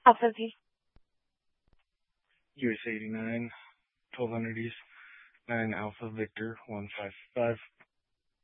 Alpha Z. US 89, 1200 East, 9 Alpha Victor 155.